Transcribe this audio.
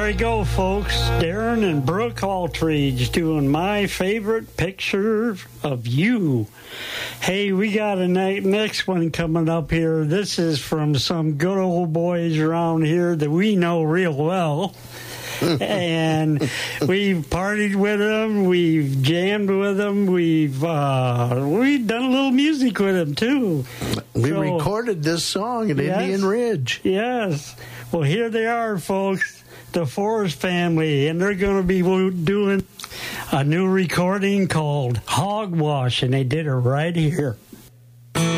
There you go, folks. Darren and Brooke Aldridge doing My Favorite Picture of You. Hey, we got a next one coming up here. This is from some good old boys around here that we know real well. And we've partied with them, we've jammed with them, we've done a little music with them too. We recorded this song at Indian Ridge. Yes. Well, here they are, folks, the Forrest Family, and they're going to be doing a new recording called Hogwash, and they did it right here.